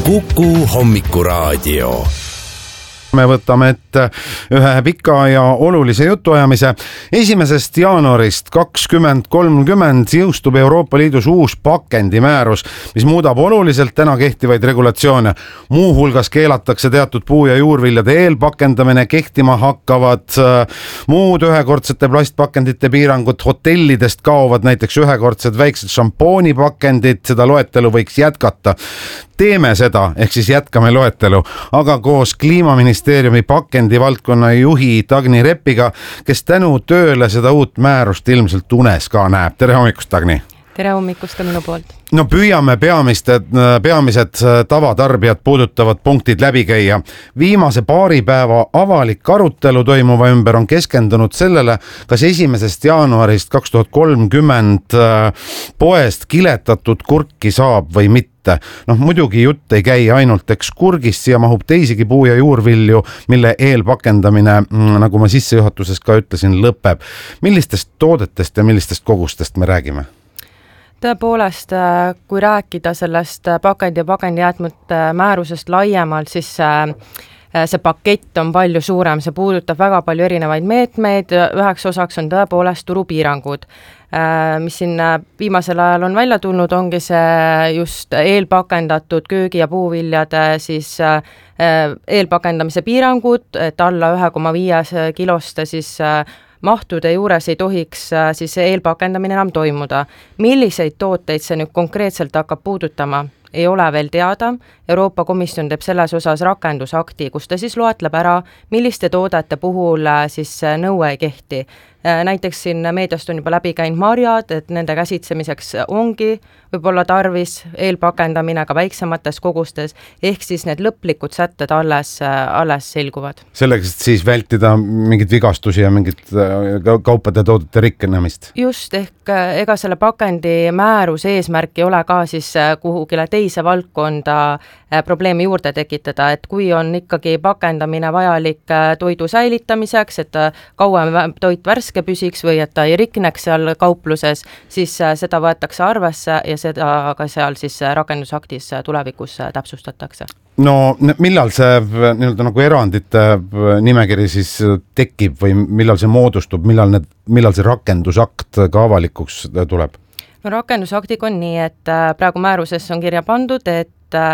Kuku Hommikuraadio. Me võtame ette ühe pika ja olulise jutuajamise. 1. jaanuarist 2030 jõustub Euroopa Liidus uus pakendimäärus, mis muudab oluliselt täna kehtivaid regulatsioone. Muuhulgas keelatakse teatud puu- ja juurviljade eelpakendamine, kehtima hakkavad muud ühekordsete plastpakendite piirangud, hotellidest kaovad näiteks ühekordsed väiksed šampoonipakendid, seda loetelu võiks jätkata. Teeme seda, ehk siis jätkame loetelu, aga koos Kliimaministeeriumi pakendivaldkonna juhi Dagny Reppiga, kes tänu tööle seda uut määrust ilmselt unes ka näeb. Tere hommikust, Dagny! Tere hommikust ka minu poolt. No püüame peamised tavatarbijad puudutavad punktid läbi käia. Viimase paari päeva avalik arutelu toimuva ümber on keskendunud sellele, kas 1. jaanuarist 2030 poest kiletatud kurki saab või mitte. Muidugi jutt ei käi ainult kurgist, siia mahub teisigi puu- ja juurvilju, mille eelpakendamine, nagu ma sissejuhatuses ka ütlesin, lõpeb. Millistest toodetest ja millistest kogustest me räägime? Tõepoolest, kui rääkida sellest pakendi ja pakendijäätmete määrusest laiemalt, siis see pakett on palju suurem, see puudutab väga palju erinevaid meetmeid, üheks osaks on tõepoolest turupiirangud, mis siin viimasel ajal on välja tulnud, ongi see just eelpakendatud köögi- ja puuviljade siis eelpakendamise piirangud, et alla 1,5 kiloste siis mahtude juures ei tohiks siis eelpakendamine enam toimuda. Milliseid tooteid see nüüd konkreetselt hakkab puudutama? Ei ole veel teada. Euroopa Komisjon teeb selles osas rakendusakti, kus ta siis loetleb ära, milliste toodete puhul siis nõue ei kehti. Näiteks siin meediast on juba läbi käinud marjad, et nende käsitsemiseks ongi võib-olla tarvis eelpakendamine ka väiksemates kogustes, ehk siis need lõplikud sätted alles selguvad. Selleks, et siis vältida mingid vigastusi ja mingid kaupade toodete rikkenemist. Just, ehk ega selle pakendi määruse eesmärk ei ole ka siis kuhugile teise valdkonda probleemi juurde tekitada, et kui on ikkagi pakendamine vajalik toidu säilitamiseks, et kauem toit värske püsiks või et ta ei rikneks seal kaupluses, siis seda võetakse arvesse ja seda ka seal siis rakendusaktis tulevikus täpsustatakse. No millal see nii-öelda nagu erandite nimekiri siis tekib või millal see moodustub, millal see rakendusakt ka avalikuks tuleb? No rakendusaktiga on nii, et praegu määrusesse on kirja pandud, et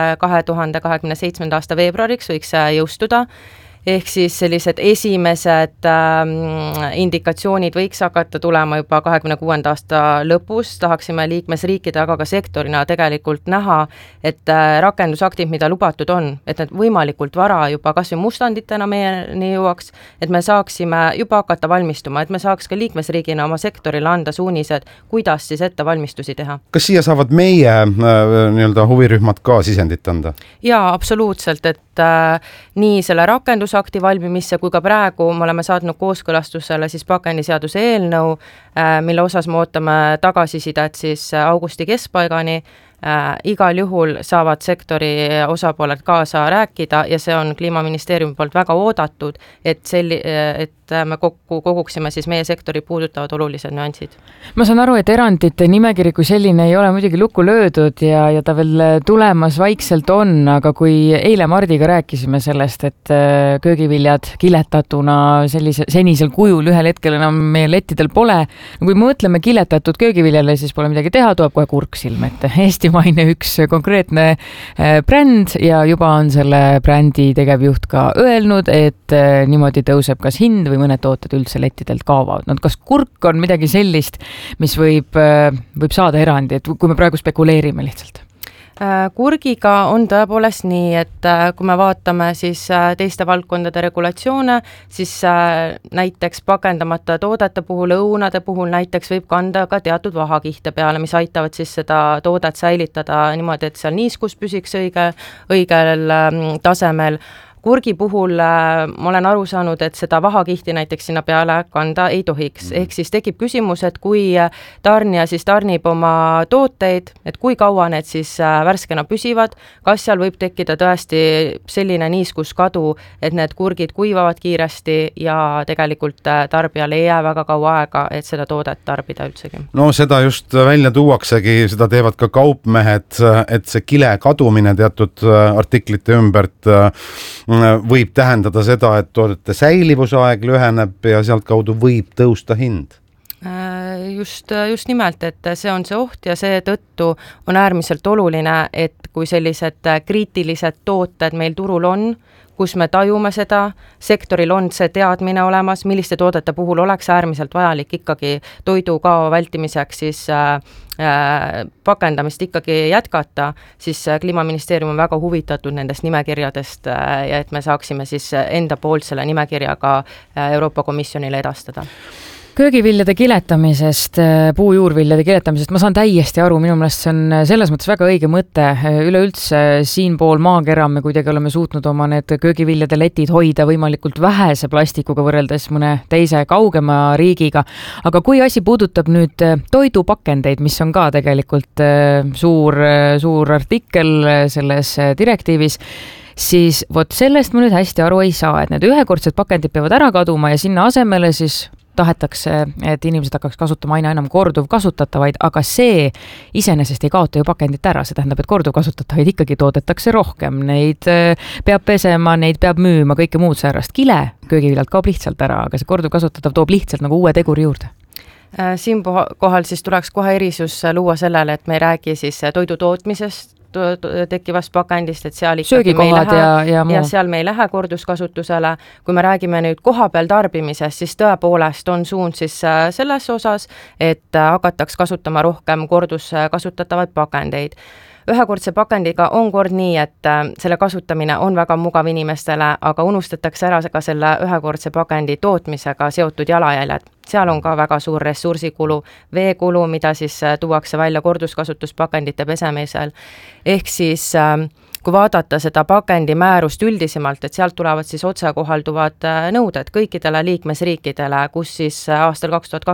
2027. aasta veebruariks võiks jõustuda, ehk siis sellised esimesed indikatsioonid võiks hakata tulema juba 2026. aasta lõpus. Tahaksime liikmesriikide, aga ka sektorina tegelikult näha, et rakendusaktid, mida lubatud on, et need võimalikult vara juba kas või mustanditena meieni jõuaks, et me saaksime juba hakata valmistuma, et me saaks ka liikmesriigina oma sektorile anda suunised, kuidas siis ette valmistusi teha. Kas siia saavad meie nii-öelda huvirühmad ka sisendit anda? Jaa, absoluutselt, et nii selle rakendusakti valmimisse kui ka praegu me oleme saatnud kooskõlastusele siis pakendiseaduse eelnõu, mille osas me ootame tagasisidet siis augusti keskpaigani. Igal juhul saavad sektori osapooled kaasa rääkida ja see on Kliimaministeeriumi poolt väga oodatud, et me koguksime siis meie sektori puudutavad olulised nüansid. Ma saan aru, et erandite nimekiri kui selline ei ole muidugi lukku löödud ja ta veel tulemas vaikselt on, aga kui eile Mardiga rääkisime sellest, et köögiviljad kiletatuna senisel kujul ühel hetkel enam meie lettidel pole, kui me mõtleme kiletatud köögiviljale, siis pole midagi teha, tuleb kohe kurk silme ette. Eestimaine üks konkreetne bränd ja juba on selle brändi tegevjuht ka öelnud, et niimoodi tõuseb kas hind või mõned tooted üldse lettidelt kaovad. Kas kurk on midagi sellist, mis võib saada erandi, et kui me praegu spekuleerime lihtsalt? Kurgiga on tõepoolest nii, et kui me vaatame siis teiste valdkondade regulatsioone, siis näiteks pakendamata toodete puhul, õunade puhul näiteks võib kanda ka teatud vahakihte peale, mis aitavad siis seda toodet säilitada niimoodi, et seal niiskus püsiks õigel tasemel. kurgi puhul ma olen aru saanud, et seda vahakihti näiteks sinna peale kanda ei tohiks. Ehk siis tekib küsimus, et kui tarnija siis tarnib oma tooteid, et kui kaua need siis värskena püsivad, kas seal võib tekkida tõesti selline niiskuskadu, et need kurgid kuivavad kiiresti ja tegelikult tarbijale ei jää väga kaua aega, et seda toodet tarbida üldsegi. No seda just välja tuuaksegi, seda teevad ka kaupmehed, et see kile kadumine teatud artiklite ümbert võib tähendada seda, et toodete säilivusaeg lüheneb ja sealt kaudu võib tõusta hind. Just nimelt, et see on see oht ja seetõttu on äärmiselt oluline, et kui sellised kriitilised tooted meil turul on, kus me tajume seda, sektoril on see teadmine olemas, milliste toodete puhul oleks äärmiselt vajalik ikkagi toidukao vältimiseks siis pakendamist ikkagi jätkata, siis Kliimaministeerium on väga huvitatud nendest nimekirjadest ja et me saaksime siis enda poolt selle nimekirjaga Euroopa Komisjonile edastada. Köögiviljade kiletamisest, puujuurviljade kiletamisest ma saan täiesti aru, minu meelest see on selles mõttes väga õige mõte. Üleüldse siinpool maakera me kuidagi oleme suutnud oma need köögiviljade letid hoida võimalikult vähese plastikuga võrreldes mõne teise kaugema riigiga. Aga kui asi puudutab nüüd toidupakendeid, mis on ka tegelikult suur artikkel selles direktiivis, siis vot sellest ma nüüd hästi aru ei saa, et need ühekordsed pakendid peavad ära kaduma ja sinna asemele siis tahetakse, et inimesed hakkaks kasutama aina enam korduvkasutatavaid, aga see iseenesest ei kaota ju pakendit ära, see tähendab, et korduvkasutatavaid ikkagi toodetakse rohkem, neid peab pesema, neid peab müüma, kõike muud säärast. Kile köögiviljalt kaob lihtsalt ära, aga see korduvkasutatav toob lihtsalt nagu uue teguri juurde. Siin kohal siis tuleks kohe erisus luua sellele, et me ei räägi siis toidu tootmisest, tekkivast pakendist, et seal söögikohad ja seal me ei lähe korduskasutusele. Kui me räägime nüüd kohapeal tarbimisest, siis tõepoolest on suund siis selles osas, et hakataks kasutama rohkem korduskasutatavaid pakendeid. Ühekordse pakendiga on kord nii, et selle kasutamine on väga mugav inimestele, aga unustatakse ära ka selle ühekordse pakendi tootmisega seotud jalajäljed. Seal on ka väga suur ressursikulu, veekulu, mida siis tuuakse välja korduskasutuspakendite pesemisel. Ehk siis kui vaadata seda pakendi määrust üldisemalt, et sealt tulevad siis otsekohalduvad nõuded kõikidele liikmesriikidele, kus siis aastal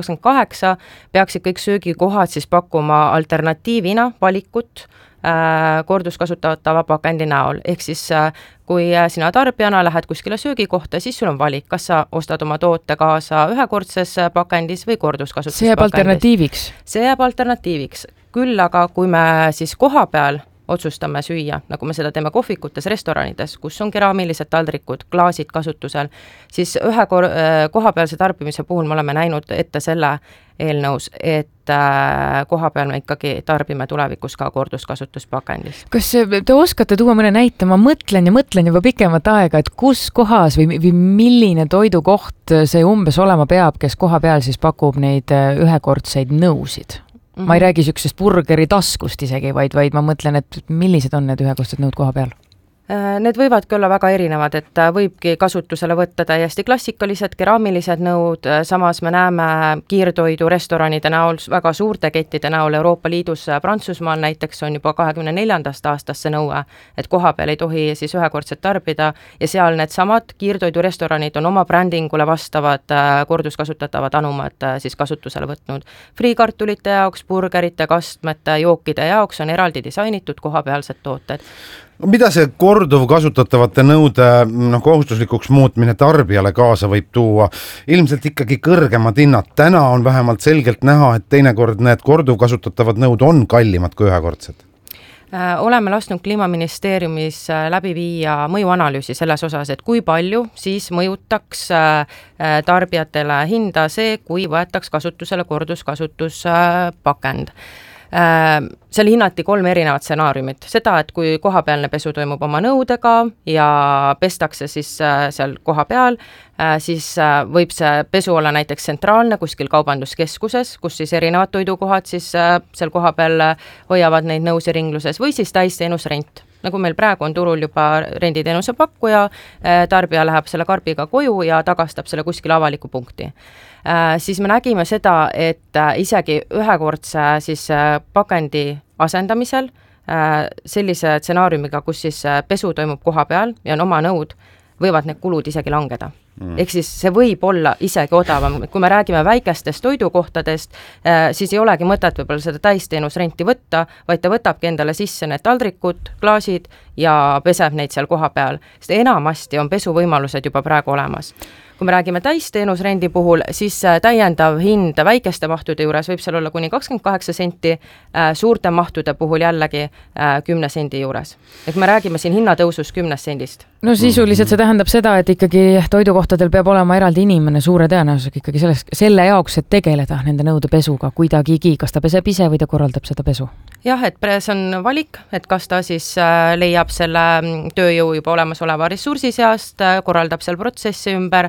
2028 peaksid kõik söögikohad siis pakkuma alternatiivina valikut korduskasutatava pakendi näol. Ehk siis kui sina tarbijana lähed kuskile söögikohta, siis sul on valik, kas sa ostad oma toote kaasa ühekordses pakendis või korduskasutuspakendis. See jääb alternatiiviks? See jääb alternatiiviks. Küll aga kui me siis koha peal otsustame süüa, nagu me seda teeme kohvikutes, restoranides, kus on keraamilised taldrikud, klaasid kasutusel, siis kohapealse tarbimise puhul me oleme näinud ette selle eelnõus, et kohapeal me ikkagi tarbime tulevikus ka korduskasutuspakendist. Kas te oskate tuua mõne näite? Ma mõtlen juba pikemat aega, et kus kohas või milline toidukoht see umbes olema peab, kes koha peal siis pakub neid ühekordseid nõusid? Ma ei räägi sükesest burgeri taskust isegi, vaid ma mõtlen, et millised on need ühekordsed nõud koha peal? Need võivadki olla väga erinevad, et võibki kasutusele võtta täiesti klassikalised keraamilised nõud, samas me näeme kiirtoidu restoranide näol, väga suurte kettide näol Euroopa Liidus, Prantsusmaal näiteks on juba 24. aastast see nõue, et koha peal ei tohi siis ühekordset tarbida ja seal need samad kiirtoidu restoranid on oma brändingule vastavad korduskasutatavad anumad siis kasutusele võtnud. Friikartulite jaoks, burgerite, kastmete, jookide jaoks on eraldi disainitud kohapealsed tooted. Mida see korduvkasutatavate nõude kohustuslikuks muutmine tarbijale kaasa võib tuua? Ilmselt ikkagi kõrgemad hinnad. Täna on vähemalt selgelt näha, et teinekord need korduvkasutatavad nõud on kallimad kui ühekordsed. Oleme lasknud Kliimaministeeriumis läbi viia mõjuanalüüsi selles osas, et kui palju siis mõjutaks tarbijatele hinda see, kui võetaks kasutusele korduskasutuspakend. Seal hinnati 3 erinevat stsenaariumit. Seda, et kui kohapealne pesu toimub oma nõudega ja pestakse siis seal koha peal, siis võib see pesu olla näiteks tsentraalne kuskil kaubanduskeskuses, kus siis erinevad toidukohad siis seal koha peal hoiavad neid nõusi ringluses või siis täisteenusrent. Nagu meil praegu on turul juba renditeenuse pakkuja, tarbija läheb selle karbiga koju ja tagastab selle kuskil avaliku punkti. Siis me nägime seda, et isegi ühekordse siis pakendi asendamisel sellise stsenaariumiga, kus siis pesu toimub koha peal ja on oma nõud, võivad need kulud isegi langeda. Ehk siis see võib olla isegi odavam, kui me räägime väikestest toidukohtadest, siis ei olegi mõtet võib-olla seda täisteenusrenti võtta, vaid ta võtabki endale sisse need taldrikud, klaasid ja peseb neid seal koha peal, sest enamasti on pesuvõimalused juba praegu olemas. Kui me räägime täisteenusrendi puhul, siis täiendav hind väikeste mahtude juures võib seal olla kuni 28 senti, suurte mahtude puhul jällegi 10 sendi juures. Et me räägime siin hinnatõusust 10 sendist. No sisuliselt see tähendab seda, et ikkagi toidukohtadel peab olema eraldi inimene suure tõenäosusega ikkagi selle jaoks, et tegeleda nende nõude pesuga kuidagigi, kas ta peseb ise või ta korraldab seda pesu? Jah, et see on valik, et kas ta siis leiab selle tööjõu juba olemasoleva ressursi seast, korraldab seal protsessi ümber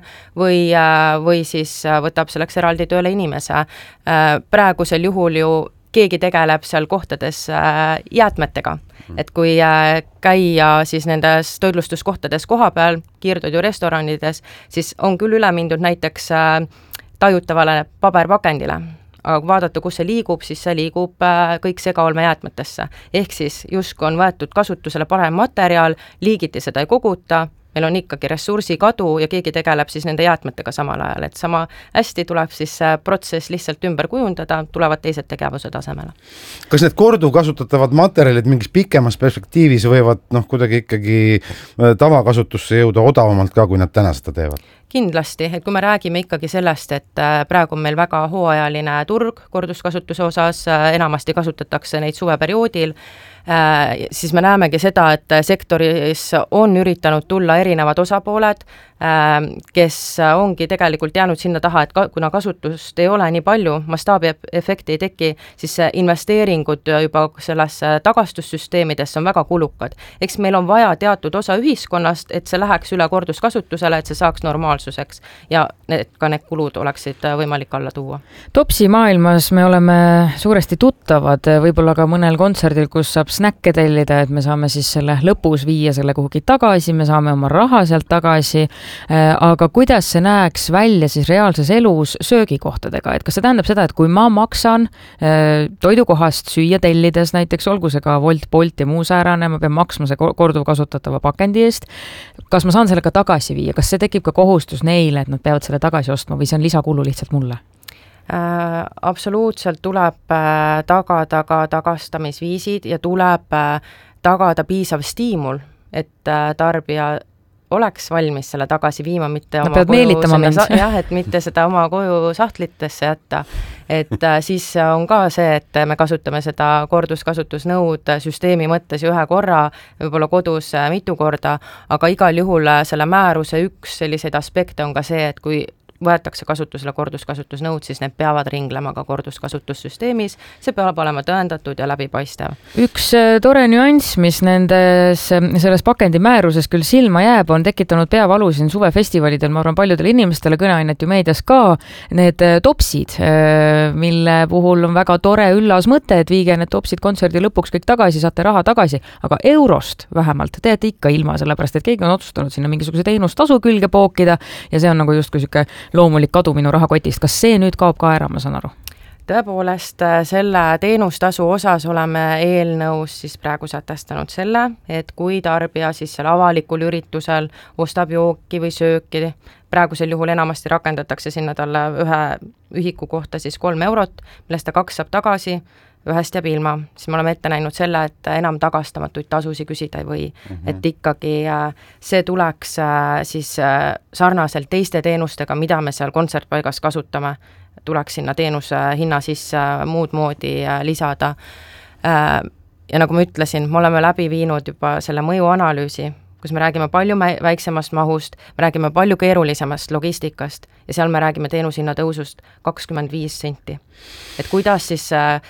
või siis võtab selleks eraldi tööle inimese. Praegusel juhul ju keegi tegeleb seal kohtades jäätmetega, et kui käia siis nendes toitlustuskohtades koha peal, kiirtoidurestoranides, siis on küll üle mindud näiteks tajutavale paberpakendile, aga kui vaadata, kus see liigub, siis see liigub kõik segaolmejäätmetesse. Ehk siis justkui on võetud kasutusele parem materjal, liigiti seda ei koguta, meil on ikkagi ressursi kadu ja keegi tegeleb siis nende jäätmetega samal ajal, et sama hästi tuleb siis protsess lihtsalt ümber kujundada, tulevad teised tegevused asemele. Kas need korduvkasutatavad materjalid mingis pikemas perspektiivis võivad kuidagi ikkagi tavakasutusse jõuda odavamalt ka, kui nad täna seda teevad? Kindlasti, et kui me räägime ikkagi sellest, et praegu on meil väga hooajaline turg korduskasutuse osas, enamasti kasutatakse neid suveperioodil, siis me näemegi seda, et sektoris on üritanud tulla erinevad osapooled, kes ongi tegelikult jäänud sinna taha, et kuna kasutust ei ole nii palju, mastaabi efekti ei teki, siis investeeringud juba sellesse tagastussüsteemidesse on väga kulukad. Eks meil on vaja teatud osa ühiskonnast, et see läheks üle korduskasutusele, et see saaks normaalsuseks ja ka need kulud oleksid võimalik alla tuua. Topsi maailmas me oleme suuresti tuttavad, võib-olla ka mõnel kontserdil, kus saab snäkke tellida, et me saame siis selle lõpus viia selle kuhugi tagasi, me saame oma raha sealt tagasi, aga kuidas see näeks välja siis reaalses elus söögikohtadega, et kas see tähendab seda, et kui ma maksan toidukohast süüa tellides, näiteks olgu see ka Wolt, Bolt ja muu säärane, ma pean maksma see korduvkasutatava pakendi eest, kas ma saan selle ka tagasi viia, kas see tekib ka kohustus neile, et nad peavad selle tagasi ostma või see on lisakulu lihtsalt mulle? Absoluutselt tuleb tagada ka tagastamisviisid ja tuleb tagada piisav stiimul, et tarbija oleks valmis selle tagasi viima, mitte oma koju, et mitte seda oma koju sahtlitesse jätta. Et siis on ka see, et me kasutame seda korduskasutusnõud süsteemi mõttes ühe korra, võib-olla kodus mitu korda, aga igal juhul selle määruse üks selliseid aspekte on ka see, et kui võetakse kasutusele korduskasutusnõud, siis need peavad ringlema ka korduskasutussüsteemis, see peab olema tõendatud ja läbipaistev. Üks tore nüanss, mis selles pakendi määruses küll silma jääb, on tekitanud peavalu siin suvefestivalidel, ma arvan paljudele inimestele, kõneainet ju meedias ka, need topsid, mille puhul on väga tore üllas mõte, et viige need topsid kontserdi lõpuks kõik tagasi, saate raha tagasi, aga eurost vähemalt teete ikka ilma, sellepärast et keegi on otsustanud sinna mingisuguse teenustasu külge pookida ja see on nagu justkui siuke loomulik kadu minu rahakotist. Kas see nüüd kaob ka ära, ma saan aru? Tõepoolest, selle teenustasu osas oleme eelnõus siis praegu sätestanud selle, et kui tarbija siis seal avalikul üritusel ostab jooki või sööki, praegusel juhul enamasti rakendatakse sinna talle ühe ühiku kohta siis 3 eurot, millest ta 2 saab tagasi, ühest jääb ilma, siis me oleme ette näinud selle, et enam tagastamatuid tasusi küsida ei või. Et ikkagi see tuleks siis sarnaselt teiste teenustega, mida me seal kontsertpaigas kasutame, tuleks sinna teenuse hinna sisse muud moodi lisada. Ja nagu ma ütlesin, me oleme läbi viinud juba selle mõjuanalüüsi, kus me räägime palju väiksemast mahust, me räägime palju keerulisemast logistikast ja seal me räägime teenushinna tõusust 25 senti. Et kuidas siis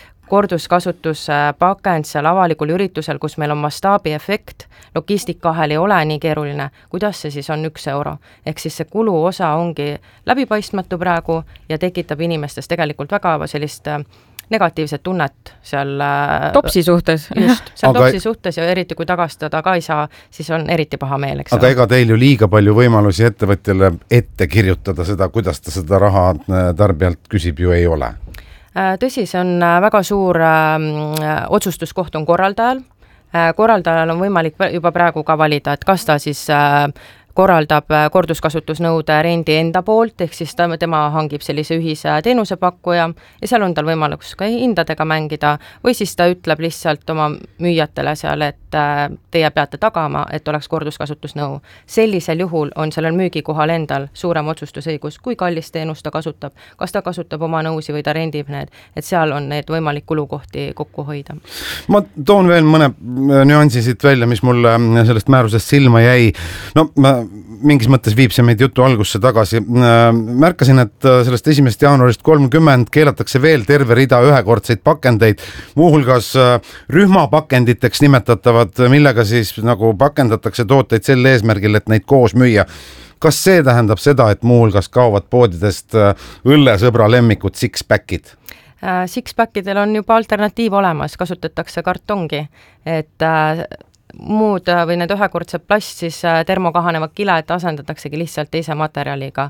korduskasutuspakend seal avalikul üritusel, kus meil on mastaabi efekt, logistikahel ei ole nii keeruline, kuidas see siis on 1 euro. Ehk siis see kulu osa ongi läbipaistmatu praegu ja tekitab inimestes tegelikult väga sellist negatiivset tunnet seal topsi suhtes. Just, seal topsi suhtes ja eriti kui tagastada ka ei saa, siis on eriti paha meel. Aga ega teil ju liiga palju võimalusi ettevõtjale ette kirjutada seda, kuidas ta seda raha tarbijalt küsib, ju ei ole. Tõsi, see on väga suur otsustuskoht on korraldajal. Korraldajal on võimalik juba praegu ka valida, et kas ta siis korraldab korduskasutusnõude rendi enda poolt, ehk siis tema hangib sellise ühise teenusepakkuja ja seal on tal võimalus ka hindadega mängida või siis ta ütleb lihtsalt oma müüjatele seal, et teie peate tagama, et oleks korduskasutusnõu. Sellisel juhul on sellel müügikohal endal suurem otsustusõigus, kui kallis teenust ta kasutab, kas ta kasutab oma nõusi või ta rendib need, et seal on need võimalik kulukohti kokku hoida. Ma toon veel mõne nüansi siit välja, mis mulle sellest määrusest silma jäi. No mingis mõttes viib see meid jutu algusse tagasi. Märkasin, et sellest 1. jaanuarist 30 keelatakse veel terve rida ühekordseid pakendeid, muuhulgas rühmapakenditeks nimetatavad, millega siis nagu pakendatakse tooteid sel eesmärgil, et neid koos müüa. Kas see tähendab seda, et muuhulgas kaovad poodidest õllesõbra lemmikud six-packid? Six-packidel on juba alternatiiv olemas, kasutatakse kartongi, et muud või need ühekordsed plast, siis termokahanevad kiled asendataksegi lihtsalt teise materjaliga.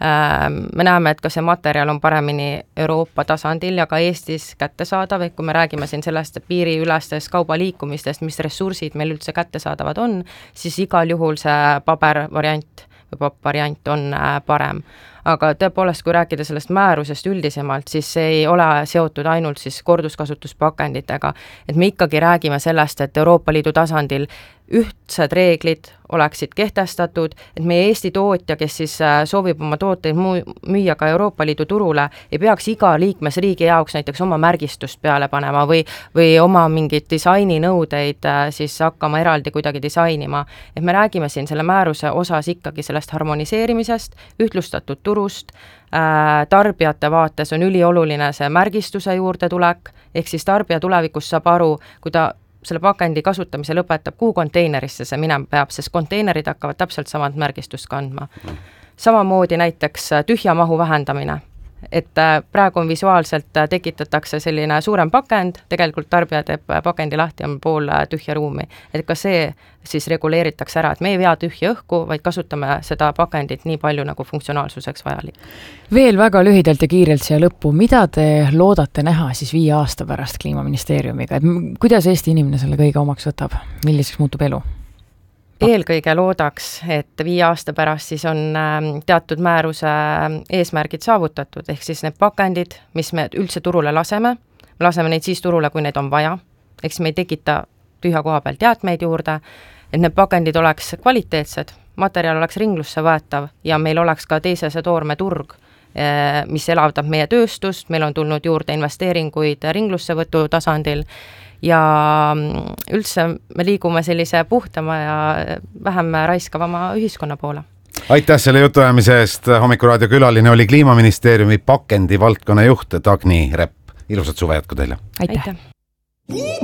Me näeme, et ka see materjal on paremini Euroopa tasandil ja ka Eestis kättesaadav, kui me räägime siin sellest piiriülestest kaubaliikumistest, mis ressursid meil üldse kättesaadavad on, siis igal juhul see pabervariant või pappvariant on parem. Aga tõepoolest, kui rääkida sellest määrusest üldisemalt, siis see ei ole seotud ainult siis korduskasutuspakenditega, et me ikkagi räägime sellest, et Euroopa Liidu tasandil ühtsed reeglid oleksid kehtestatud, et meie Eesti tootja, kes siis soovib oma tooteid müüa ka Euroopa Liidu turule, ei peaks iga liikmesriigi jaoks näiteks oma märgistust peale panema või oma mingid disaininõudeid siis hakkama eraldi kuidagi disainima. Et me räägime siin selle määruse osas ikkagi sellest harmoniseerimisest, ühtlustatud turust, tarbijate vaates on ülioluline see märgistuse juurde tulek, ehk siis tarbija tulevikus saab aru, kui ta selle pakendi kasutamise lõpetab, kuhu konteinerisse see minema peab, sest konteinerid hakkavad täpselt samad märgistust kandma. Samamoodi näiteks tühja mahu vähendamine, et praegu on visuaalselt tekitatakse selline suurem pakend, tegelikult tarbija teeb pakendi lahti, on pool tühja ruumi, et ka see siis reguleeritakse ära, et me ei vea tühja õhku, vaid kasutame seda pakendit nii palju nagu funktsionaalsuseks vajalik. Veel väga lühidalt ja kiirelt siia lõppu, mida te loodate näha siis 5 aasta pärast Kliimaministeeriumiga, et kuidas Eesti inimene selle kõige omaks võtab, milliseks muutub elu? Eelkõige loodaks, et 5 aasta pärast siis on teatud määruse eesmärgid saavutatud, ehk siis need pakendid, mis me üldse turule laseme neid siis turule, kui neid on vaja, ehk siis me ei tekita tühja koha pealt jäätmeid juurde, et need pakendid oleks kvaliteetsed, materjal oleks ringlusse võetav ja meil oleks ka teisese toorme turg, mis elavdab meie tööstust, meil on tulnud juurde investeeringuid ringlussevõtu tasandil ja üldse me liigume sellise puhtama ja vähem raiskavama ühiskonna poole. Aitäh selle jutuajamise eest. Hommikuraadio külaline oli Kliimaministeeriumi pakendi valdkonna juht Dagni Repp. Ilusat suve jätku teile. Aitäh.